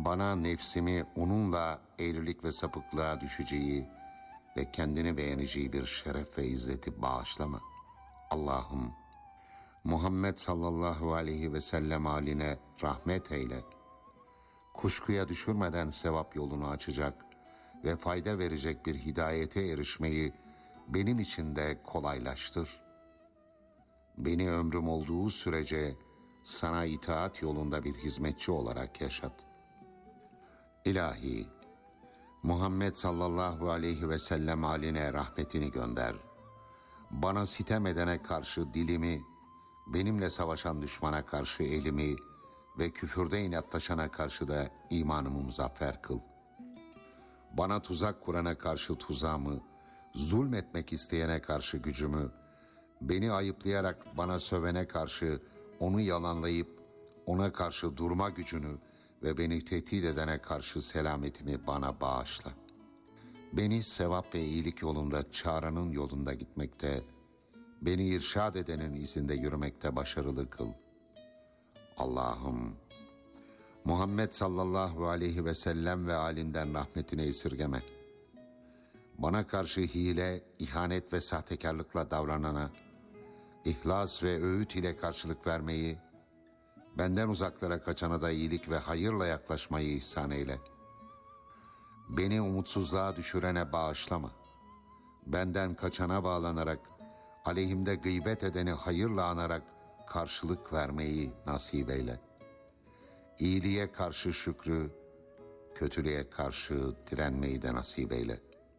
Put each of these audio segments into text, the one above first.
Bana nefsimi onunla eğrilik ve sapıklığa düşeceği ve kendini beğeneceği bir şeref ve izzeti bağışlama. Allah'ım, Muhammed sallallahu aleyhi ve sellem haline rahmet eyle. Kuşkuya düşürmeden sevap yolunu açacak ve fayda verecek bir hidayete erişmeyi benim için de kolaylaştır. Beni ömrüm olduğu sürece sana itaat yolunda bir hizmetçi olarak yaşat. İlahi, Muhammed sallallahu aleyhi ve sellem haline rahmetini gönder. Bana sitem edene karşı dilimi, benimle savaşan düşmana karşı elimi ve küfürde inatlaşana karşı da imanımı muzaffer kıl. Bana tuzak kurana karşı tuzağımı, zulmetmek isteyene karşı gücümü, beni ayıplayarak bana sövene karşı onu yalanlayıp ona karşı durma gücünü ve beni tehdit edene karşı selametimi bana bağışla. Beni sevap ve iyilik yolunda çağıranın yolunda gitmekte, beni irşad edenin izinde yürümekte başarılı kıl. Allah'ım, Muhammed sallallahu aleyhi ve sellem ve alinden rahmetini esirgeme. Bana karşı hile, ihanet ve sahtekarlıkla davranana, ihlas ve öğüt ile karşılık vermeyi, benden uzaklara kaçana da iyilik ve hayırla yaklaşmayı ihsan eyle. Beni umutsuzluğa düşürene bağışlama. Benden kaçana bağlanarak, aleyhimde gıybet edeni hayırla anarak karşılık vermeyi nasip eyle. İyiliğe karşı şükrü, kötülüğe karşı direnmeyi de nasip eyle.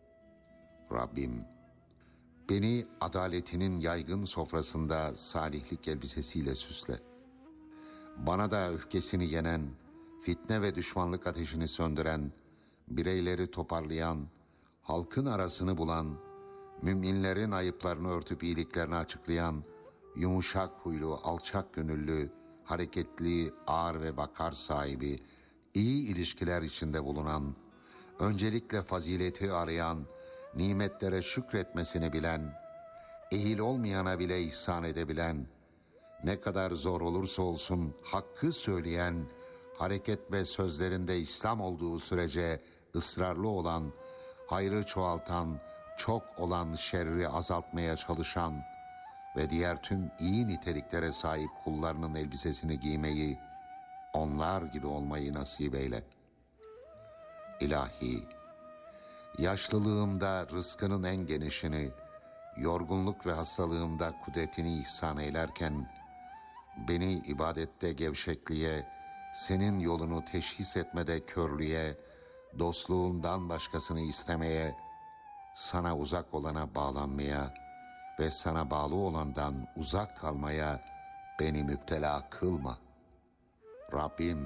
Rabbim, beni adaletinin yaygın sofrasında salihlik elbisesiyle süsle. Bana da öfkesini yenen, fitne ve düşmanlık ateşini söndüren, bireyleri toparlayan, halkın arasını bulan, müminlerin ayıplarını örtüp iyiliklerini açıklayan, yumuşak huylu, alçak gönüllü, hareketli, ağır ve bakar sahibi, iyi ilişkiler içinde bulunan, öncelikle fazileti arayan, nimetlere şükretmesini bilen, ehil olmayana bile ihsan edebilen, ne kadar zor olursa olsun hakkı söyleyen, hareket ve sözlerinde İslam olduğu sürece ısrarlı olan, hayrı çoğaltan, çok olan şerri azaltmaya çalışan ve diğer tüm iyi niteliklere sahip kullarının elbisesini giymeyi, onlar gibi olmayı nasip eyle. İlahi, yaşlılığımda rızkının en genişini, yorgunluk ve hastalığımda kudretini ihsan eylerken, beni ibadette gevşekliğe, senin yolunu teşhis etmede körlüğe, dostluğundan başkasını istemeye, sana uzak olana bağlanmaya ve sana bağlı olandan uzak kalmaya beni müptela kılma. Rabbim,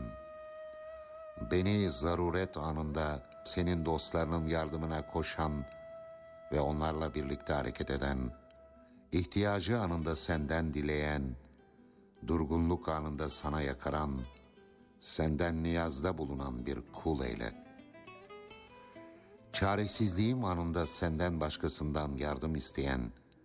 beni zaruret anında senin dostlarının yardımına koşan ve onlarla birlikte hareket eden, ihtiyacı anında senden dileyen, durgunluk anında sana yakaran, senden niyazda bulunan bir kul eyle. Çaresizliğim anında senden başkasından yardım isteyen,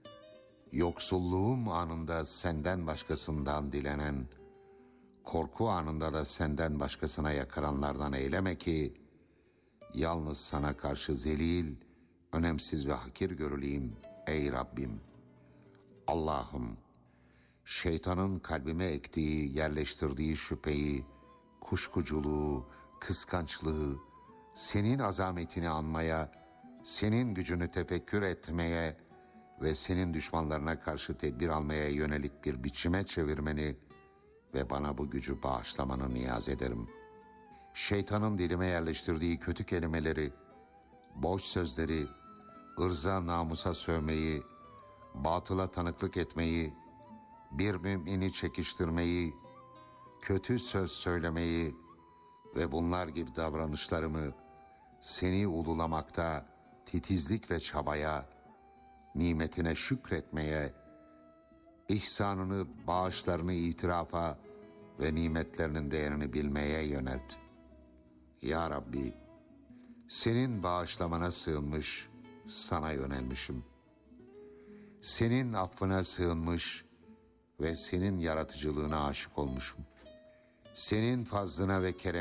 yoksulluğum anında senden başkasından dilenen, korku anında da senden başkasına yakaranlardan eyleme ki, yalnız sana karşı zelil, önemsiz ve hakir görüleyim ey Rabbim. Allah'ım, şeytanın kalbime ektiği, yerleştirdiği şüpheyi, kuşkuculuğu, kıskançlığı, senin azametini anmaya, senin gücünü tefekkür etmeye ve senin düşmanlarına karşı tedbir almaya yönelik bir biçime çevirmeni ve bana bu gücü bağışlamanı niyaz ederim. Şeytanın dilime yerleştirdiği kötü kelimeleri, boş sözleri, ırza namusa sövmeyi, batıla tanıklık etmeyi, bir mümini çekiştirmeyi, kötü söz söylemeyi ve bunlar gibi davranışlarımı seni ululamakta titizlik ve çabaya, nimetine şükretmeye, ihsanını, bağışlarını itirafa ve nimetlerinin değerini bilmeye yönelt. Ya Rabbi, senin bağışlamana sığınmış, sana yönelmişim. Senin affına sığınmış ve senin yaratıcılığına aşık olmuşum. Senin fazlına ve keremine